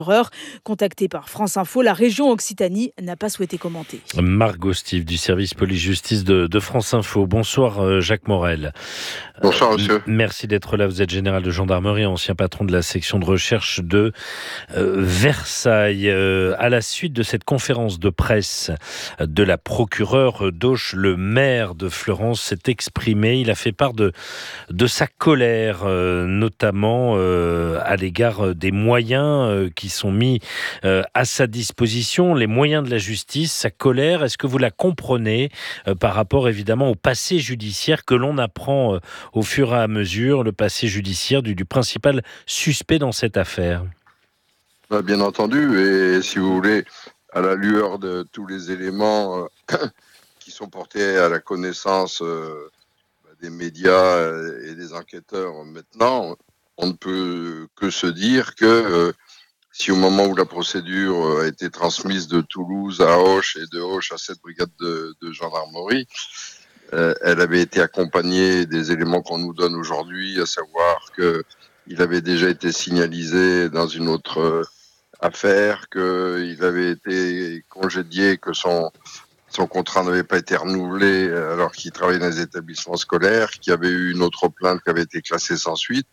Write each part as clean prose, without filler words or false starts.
Contactée par France Info, la région Occitanie n'a pas souhaité commenter. Margot Stive du service police-justice de France Info. Bonsoir Jacques Morel. Bonsoir monsieur. Merci d'être là. Vous êtes général de gendarmerie, ancien patron de la section de recherche de Versailles. À la suite de cette conférence de presse de la procureure d'Auch, le maire de Fleurance s'est exprimé. Il a fait part de sa colère, notamment à l'égard des moyens qui sont mis à sa disposition, les moyens de la justice, sa colère. Est-ce que vous la comprenez par rapport évidemment au passé judiciaire que l'on apprend au fur et à mesure, le passé judiciaire du principal suspect dans cette affaire? Bien entendu, et si vous voulez, à la lueur de tous les éléments qui sont portés à la connaissance des médias et des enquêteurs maintenant, on ne peut que se dire que si au moment où la procédure a été transmise de Toulouse à Auch et de Auch à cette brigade de gendarmerie, elle avait été accompagnée des éléments qu'on nous donne aujourd'hui, à savoir qu'il avait déjà été signalisé dans une autre affaire, qu'il avait été congédié, que son contrat n'avait pas été renouvelé alors qu'il travaillait dans les établissements scolaires, qu'il y avait eu une autre plainte qui avait été classée sans suite.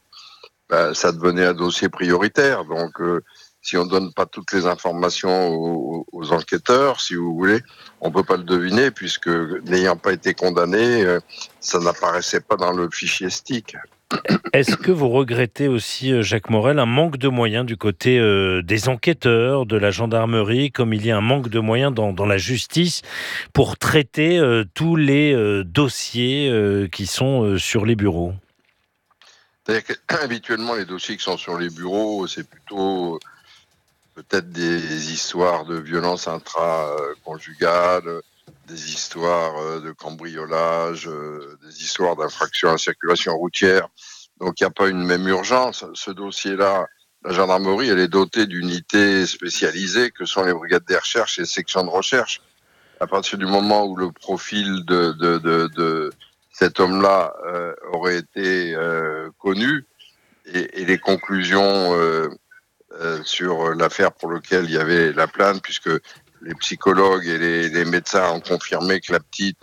Ça devenait un dossier prioritaire. Donc, si on donne pas toutes les informations aux enquêteurs, si vous voulez, on peut pas le deviner puisque n'ayant pas été condamné, ça n'apparaissait pas dans le fichier STIC. Est-ce que vous regrettez aussi, Jacques Morel, un manque de moyens du côté des enquêteurs, de la gendarmerie, comme il y a un manque de moyens dans la justice pour traiter tous les dossiers qui sont sur les bureaux? C'est-à-dire qu'habituellement, les dossiers qui sont sur les bureaux, c'est plutôt peut-être des histoires de violence intra-conjugale, des histoires de cambriolage, des histoires d'infraction à la circulation routière. Donc il n'y a pas une même urgence. Ce dossier-là, la gendarmerie, elle est dotée d'unités spécialisées que sont les brigades des recherches et les sections de recherche. À partir du moment où le profil de cet homme-là aurait été connu et les conclusions sur l'affaire pour laquelle il y avait la plainte, puisque les psychologues et les médecins ont confirmé que la petite,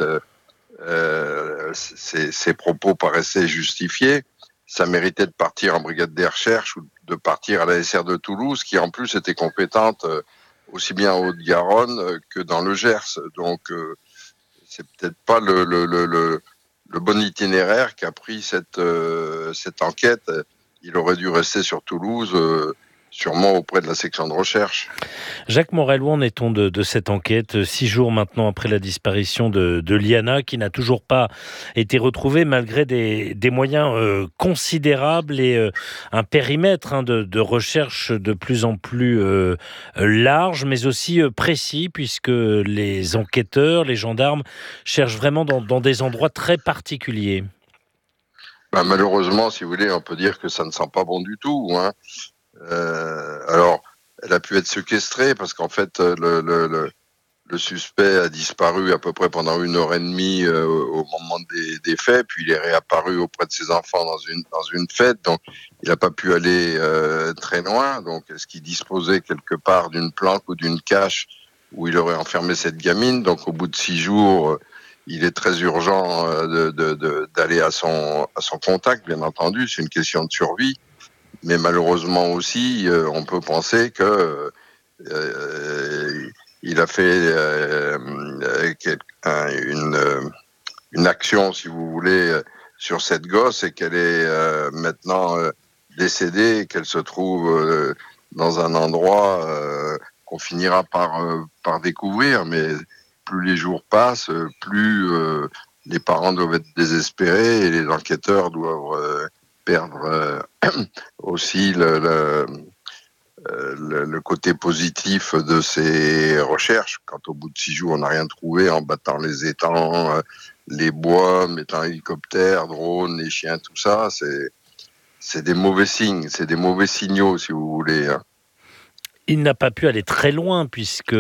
ses propos paraissaient justifiés. Ça méritait de partir en brigade des recherches ou de partir à la SR de Toulouse, qui en plus était compétente aussi bien en Haute-Garonne que dans le Gers. Donc, c'est peut-être pas le bon itinéraire qu'a pris cette enquête. Il aurait dû rester sur Toulouse, sûrement auprès de la section de recherche. Jacques Morel, où en est-on de cette enquête 6 jours maintenant après la disparition de Liana, qui n'a toujours pas été retrouvée malgré des moyens considérables et un périmètre de recherche de plus en plus large, mais aussi précis, puisque les enquêteurs, les gendarmes cherchent vraiment dans des endroits très particuliers? Malheureusement, si vous voulez, on peut dire que ça ne sent pas bon du tout, hein. Alors, elle a pu être séquestrée parce qu'en fait, le suspect a disparu à peu près pendant 1 heure et demie au moment des faits, puis il est réapparu auprès de ses enfants dans une fête, donc il n'a pas pu aller très loin. Donc, est-ce qu'il disposait quelque part d'une planque ou d'une cache où il aurait enfermé cette gamine? Donc, au bout de 6 jours, il est très urgent d'aller à son contact, bien entendu. C'est une question de survie. Mais malheureusement aussi, on peut penser que il a fait une action, si vous voulez, sur cette gosse et qu'elle est maintenant décédée et qu'elle se trouve dans un endroit qu'on finira par découvrir. Mais plus les jours passent, plus les parents doivent être désespérés et les enquêteurs doivent perdre aussi le côté positif de ces recherches. Quand au bout de 6 jours, on n'a rien trouvé en battant les étangs, les bois, mettant hélicoptères, drones, les chiens, tout ça, c'est des mauvais signes, c'est des mauvais signaux, si vous voulez, hein. Il n'a pas pu aller très loin puisque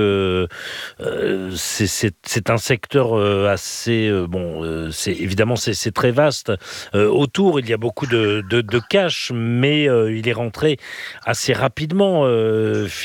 c'est un secteur assez c'est évidemment c'est très vaste. Autour, il y a beaucoup de cash, mais il est rentré assez rapidement.